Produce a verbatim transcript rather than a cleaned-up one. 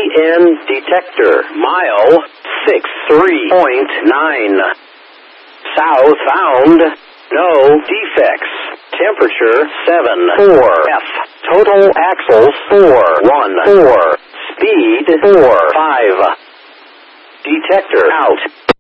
N detector. Mile six three point nine. Southbound. No defects. Temperature seven four F. Total axles four one four. Speed four five. Detector out.